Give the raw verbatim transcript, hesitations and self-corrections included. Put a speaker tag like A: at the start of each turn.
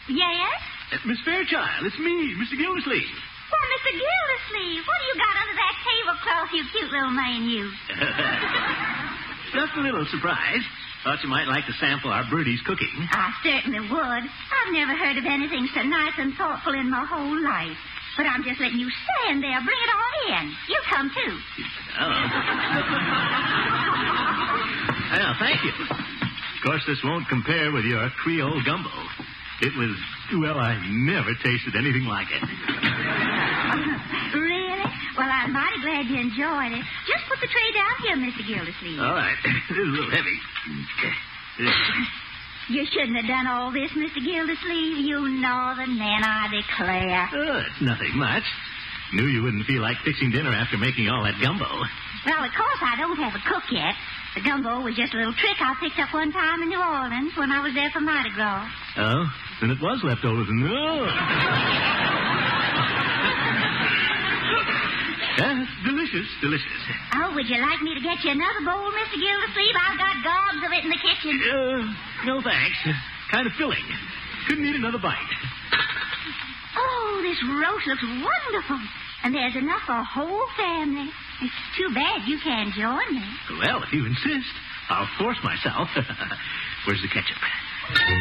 A: Yes?
B: Uh, Miss Fairchild, it's me, Mister Gildersleeve.
A: Why, Mister Gildersleeve, what do you got under that tablecloth, you cute little man, you?
B: Just a little surprise. Thought you might like to sample our Birdie's cooking.
A: I certainly would. I've never heard of anything so nice and thoughtful in my whole life. But I'm just letting you stand there. Bring it on in. You come, too.
B: Oh. Well, thank you. Of course, this won't compare with your Creole gumbo. It was, well, I never tasted anything like it.
A: Really? Well, I'm mighty glad you enjoyed it. Just put the tray down here, Mister Gildersleeve.
B: All right. This is a little heavy.
A: You shouldn't have done all this, Mister Gildersleeve. You northern man, I declare.
B: Oh, it's nothing much. Knew you wouldn't feel like fixing dinner after making all that gumbo.
A: Well, of course, I don't have a cook yet. The gumbo was just a little trick I picked up one time in New Orleans when I was there for Mardi Gras.
B: Oh? Then it was leftovers. No. Yeah, it's delicious, delicious.
A: Oh, would you like me to get you another bowl, Mister Gildersleeve? I've got gobs of it in the kitchen.
B: Uh, no thanks. Kind of filling. Couldn't eat another bite.
A: Oh, this roast looks wonderful. And there's enough for a whole family. It's too bad you can't join me.
B: Well, if you insist, I'll force myself. Where's the ketchup?